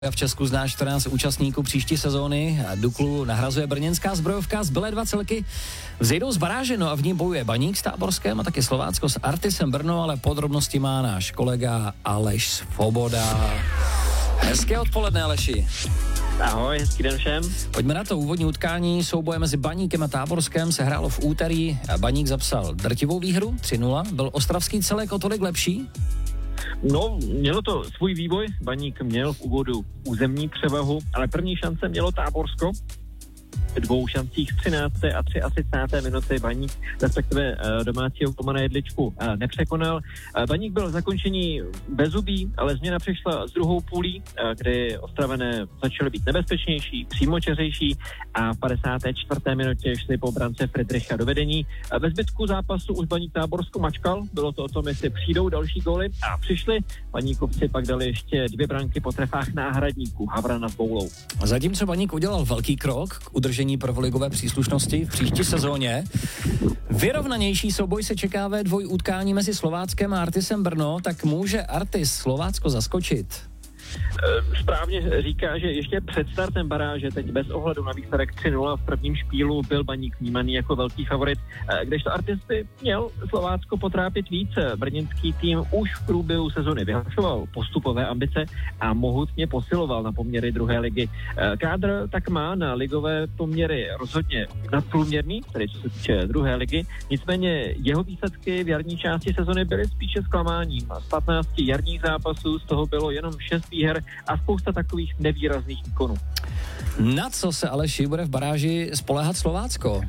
V Česku zná 14 účastníků příští sezóny. Duklu nahrazuje brněnská Zbrojovka. Zbylé 2 celky vzejdou z baráže, no a v ní bojuje Baník s Táborském a taky Slovácko s Artisem Brno, ale podrobnosti má náš kolega Aleš Svoboda. Hezké odpoledne, Aleši. Ahoj, hezký den všem. Pojďme na to úvodní utkání. Souboje mezi Baníkem a Táborském se hrálo v úterý. Baník zapsal drtivou výhru 3-0. Byl ostravský celek o tolik lepší? No, mělo to svůj vývoj. Baník měl v úvodu územní převahu, ale první šance mělo Táborsko. V 2 šancích 13. a 33. minuty Baník, respektive domácího Tomana Jedličku, nepřekonal. Baník byl v zakončení bezzubý, ale změna přišla s druhou půlí, kdy Ostravené začaly být nebezpečnější, přímočařejší a v 54. minutě šli po brance Friedricha do vedení. Ve zbytku zápasu už Baník Táborsko mačkal, bylo to o tom, jestli přijdou další góly a přišli. Baníkovci pak dali ještě 2 branky po trefách náhradníků Havrana s Boulou. Zatímco Baník udělal velký krok k udržení prvoligové příslušnosti v příští sezóně. Vyrovnanější souboj se čeká ve dvojutkání mezi Slováckem a Artisem Brno, tak může Artis Slovácko zaskočit? Správně říká, že ještě před startem baráže, teď bez ohledu na výsledek 3-0 v prvním špílu, byl Baník vnímaný jako velký favorit, kdežto Artis by měl Slovácko potrápit více. Brněnský tým už v průběhu sezony vyhlašoval postupové ambice a mohutně posiloval na poměry druhé ligy. Kádr tak má na ligové poměry rozhodně nadprůměrný, tedy co se týče druhé ligy, nicméně jeho výsledky v jarní části sezony byly spíše zklamáním. Z 15 jarních zápasů z toho bylo jenom 6 výher a spousta takových nevýrazných výkonů. Na co se Aleši bude v baráži spoléhat Slovácko?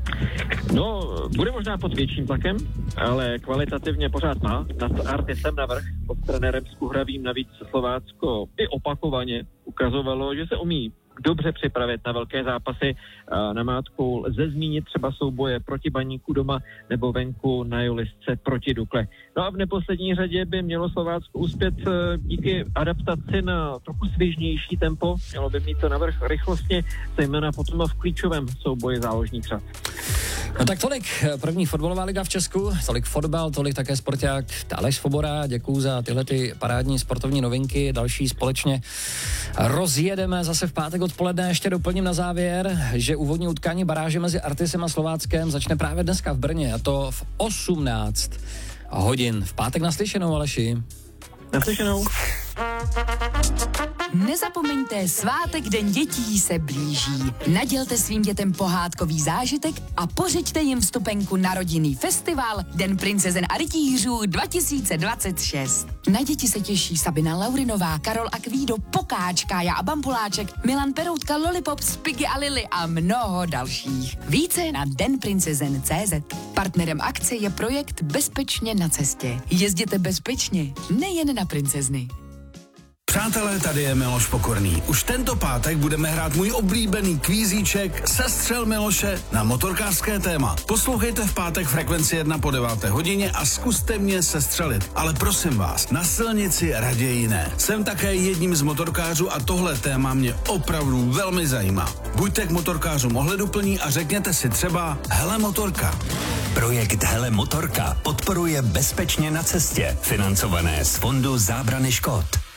No, bude možná pod větším tlakem, ale kvalitativně pořád má. Nad Artisem navrch, pod trenérem Skuhravým navíc Slovácko i opakovaně ukazovalo, že se umí dobře připravit na velké zápasy. Namátkou lze zmínit třeba souboje proti Baníku doma nebo venku na Julisce proti Dukle. No a v neposlední řadě by mělo Slovácko uspět díky adaptaci na trochu svižnější tempo. Mělo by mít to navrch rychlostně, zejména potom v klíčovém souboji záložních řad. No tak tolik první fotbalová liga v Česku, tolik fotbal, tolik také sporták Aleš Svoboda. Děkuju za tyhle ty parádní sportovní novinky, další společně rozjedeme zase v pátek odpoledne. Ještě doplním na závěr, že úvodní utkání baráže mezi Artisem a Slováckem začne právě dneska v Brně, a to v 18 hodin. V pátek naslyšenou, Aleši. Naslyšenou. Nezapomeňte, svátek Den dětí se blíží. Nadělte svým dětem pohádkový zážitek a pořiďte jim vstupenku na rodinný festival Den princezen a rytířů 2026. Na děti se těší Sabina Laurinová, Karol Akvído, Pokáč, Kája a Bambuláček, Milan Peroutka, Lollipops, Piggy a Lily a mnoho dalších. Více na denprincezen.cz. Partnerem akce je projekt Bezpečně na cestě. Jezděte bezpečně, nejen na princezny. Přátelé, tady je Miloš Pokorný. Už tento pátek budeme hrát můj oblíbený kvízíček Sestřel Miloše na motorkářské téma. Poslouchejte v pátek Frekvenci 1 po 9 hodině a zkuste mě sestřelit. Ale prosím vás, na silnici raději ne. Jsem také jedním z motorkářů a tohle téma mě opravdu velmi zajímá. Buďte k motorkářům ohleduplní a řekněte si třeba Hele motorka. Projekt Hele motorka podporuje Bezpečně na cestě, financované z Fondu zábrany škod.